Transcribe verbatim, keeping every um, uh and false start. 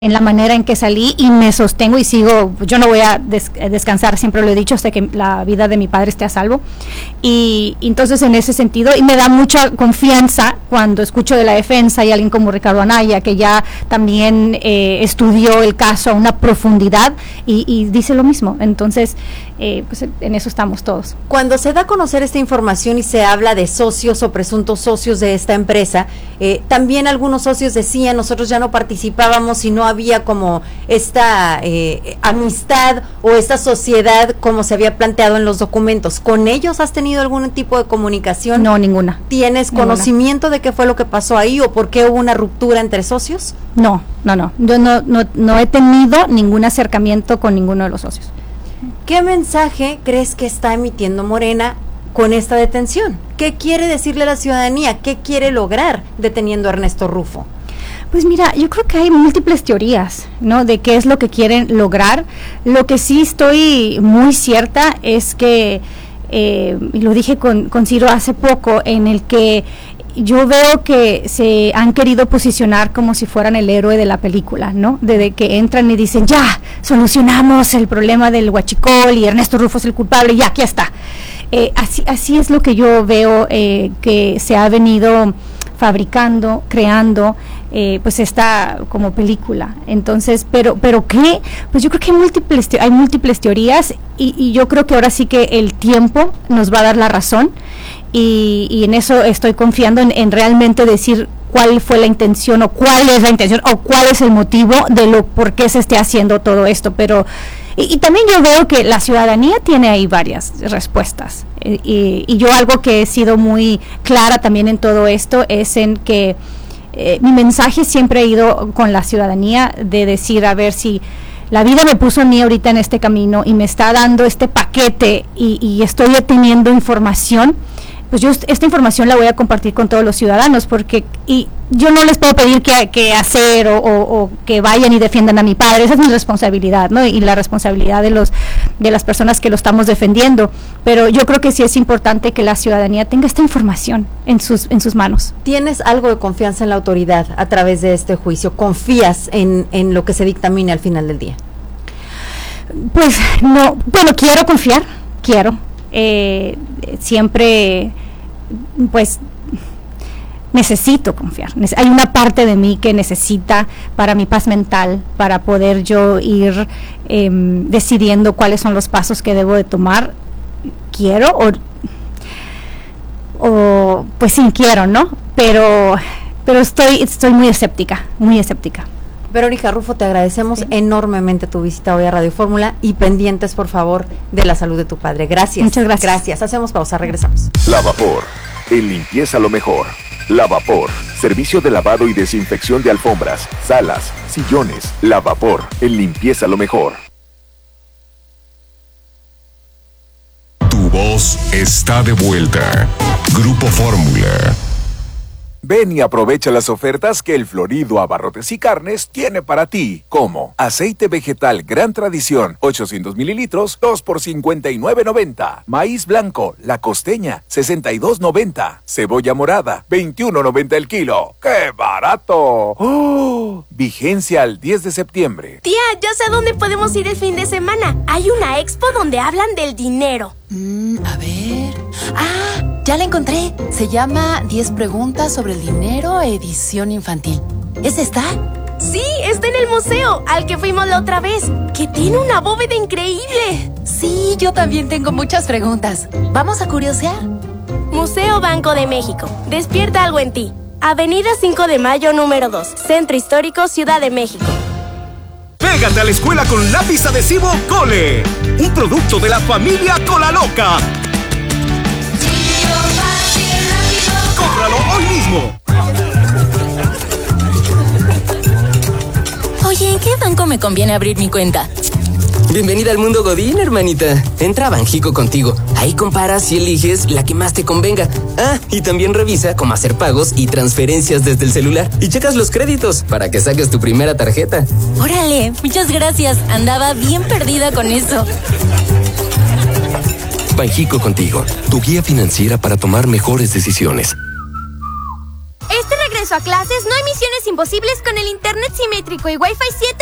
en la manera en que salí y me sostengo y sigo. Yo no voy a des- descansar, siempre lo he dicho, hasta que la vida de mi padre esté a salvo. Y, y entonces en ese sentido, y me da mucha confianza cuando escucho de la defensa y alguien como Ricardo Anaya, que ya también eh, estudió el caso a una profundidad y, y dice lo mismo. Entonces, eh, pues en eso estamos todos. Cuando se da a conocer esta información y se habla de socios o presuntos socios de esta empresa, eh, también algunos socios decían, nosotros ya no participábamos y no había como esta eh, amistad o esta sociedad como se había planteado en los documentos. ¿Con ellos has tenido algún tipo de comunicación? No, ninguna. ¿Tienes Ninguna. conocimiento de qué fue lo que pasó ahí o por qué hubo una ruptura entre socios? No, no, no. Yo no, no, no he tenido ningún acercamiento con ninguno de los socios. ¿Qué mensaje crees que está emitiendo Morena con esta detención? ¿Qué quiere decirle a la ciudadanía? ¿Qué quiere lograr deteniendo a Ernesto Rufo? Pues mira, yo creo que hay múltiples teorías, ¿no? De qué es lo que quieren lograr. Lo que sí estoy muy cierta es que, eh, y lo dije con, con Ciro hace poco, en el que yo veo que se han querido posicionar como si fueran el héroe de la película, ¿no? Desde que entran y dicen, ya, solucionamos el problema del huachicol y Ernesto Rufo es el culpable, ya, aquí está. Eh, así, así es lo que yo veo eh, que se ha venido fabricando, creando, eh, pues esta como película. Entonces, pero, pero ¿qué? Pues yo creo que hay múltiples, te- hay múltiples teorías y, y yo creo que ahora sí que el tiempo nos va a dar la razón y, y en eso estoy confiando en, en realmente decir cuál fue la intención o cuál es la intención o cuál es el motivo de lo por qué se esté haciendo todo esto, pero y, y también yo veo que la ciudadanía tiene ahí varias respuestas eh, y, y yo algo que he sido muy clara también en todo esto es en que eh, mi mensaje siempre ha ido con la ciudadanía de decir a ver si la vida me puso a mí ahorita en este camino y me está dando este paquete y, y estoy obteniendo información, pues yo esta información la voy a compartir con todos los ciudadanos porque y yo no les puedo pedir qué que hacer o, o, o que vayan y defiendan a mi padre, esa es mi responsabilidad, ¿no? Y la responsabilidad de los de las personas que lo estamos defendiendo, pero yo creo que sí es importante que la ciudadanía tenga esta información en sus en sus manos. ¿Tienes algo de confianza en la autoridad a través de este juicio? ¿Confías en, en lo que se dictamine al final del día? Pues no, bueno, quiero confiar, quiero. Eh, siempre, pues, necesito confiar. Nece- hay una parte de mí que necesita para mi paz mental, para poder yo ir eh, decidiendo cuáles son los pasos que debo de tomar. Quiero o, o pues sí, quiero, ¿no? Pero, pero estoy, estoy muy escéptica, muy escéptica. Verónica Rufo, te agradecemos Sí. enormemente tu visita hoy a Radio Fórmula y pendientes, por favor, de la salud de tu padre. Gracias. Muchas gracias. Gracias. Hacemos pausa, regresamos. Lavapor, en limpieza lo mejor. Lavapor, servicio de lavado y desinfección de alfombras, salas, sillones. Lavapor, en limpieza lo mejor. Tu voz está de vuelta. Grupo Fórmula. Ven y aprovecha las ofertas que el Florido Abarrotes y Carnes tiene para ti, como aceite vegetal Gran Tradición, ochocientos mililitros, dos por cincuenta y nueve noventa. Maíz blanco, La Costeña, sesenta y dos noventa. Cebolla morada, veintiuno noventa el kilo. ¡Qué barato! ¡Oh! Vigencia al diez de septiembre. Tía, ya sé a dónde podemos ir el fin de semana. Hay una expo donde hablan del dinero. Mm, a ver. Ah, ya la encontré. Se llama diez preguntas sobre el dinero, edición infantil. ¿Es esta? Sí, está en el museo al que fuimos la otra vez, que tiene una bóveda increíble. Sí, yo también tengo muchas preguntas. ¿Vamos a curiosear? Museo Banco de México. Despierta algo en ti. Avenida cinco de Mayo, número dos. Centro Histórico, Ciudad de México. Pégate a la escuela con lápiz adhesivo Cole, un producto de la familia Cola Loca. ¡Cómpralo hoy mismo! Oye, ¿en qué banco me conviene abrir mi cuenta? Bienvenida al mundo Godín, hermanita. Entra a Banjico Contigo. Ahí comparas y eliges la que más te convenga. Ah, y también revisa cómo hacer pagos y transferencias desde el celular. Y checas los créditos para que saques tu primera tarjeta. Órale, muchas gracias. Andaba bien perdida con eso. Banjico Contigo, tu guía financiera para tomar mejores decisiones. Este regreso regreso a clases, no hay misiones imposibles con el internet simétrico y Wi-Fi siete